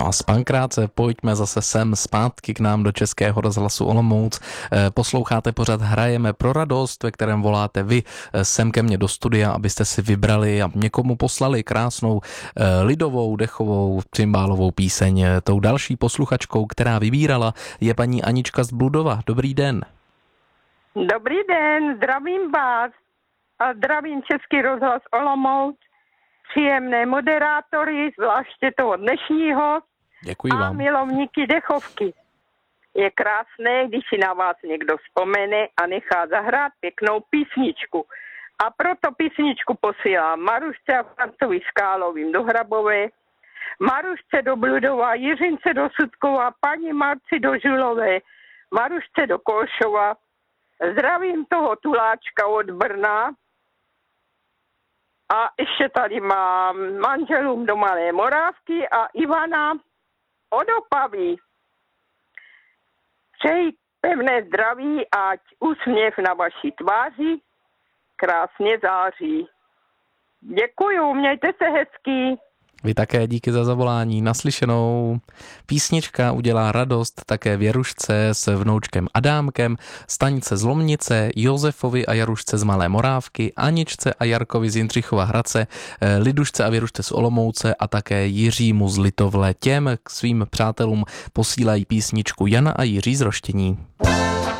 No a z Pankráce pojďme zase sem zpátky k nám do Českého rozhlasu Olomouc. Posloucháte pořad Hrajeme pro radost, ve kterém voláte vy sem ke mně do studia, abyste si vybrali a někomu poslali krásnou lidovou, dechovou, cymbálovou píseň. Tou další posluchačkou, která vybírala, je paní Anička z Bludova. Dobrý den. Dobrý den, zdravím vás a zdravím Český rozhlas Olomouc, příjemné moderátory, zvláště toho dnešního. Děkuji a vám. Milovníky dechovky. Je krásné, když si na vás někdo vzpomene a nechá zahrát pěknou písničku. A proto písničku posílám Marušce a Francovi Skálovým do Hrabové, Marušce do Bludova, Jiřince do Sudkova, paní Marci do Žulové, Marušce do Kolšova. Zdravím toho Tuláčka od Brna a ještě tady mám manželům do Malé Morávky a Ivana od Opavy. Přeji pevné zdraví, ať úsměv na vaší tváři krásně září. Děkuju, mějte se hezky. Vy také díky za zavolání, naslyšenou. Písnička udělá radost také Věrušce s vnoučkem Adámkem, Staňce z Lomnice, Josefovi a Jarušce z Malé Morávky, Aničce a Jarkovi z Jindřichova Hradce, Lidušce a Věrušce z Olomouce a také Jiřímu z Litovle. Těm k svým přátelům posílají písničku Jana a Jiří z Roštění.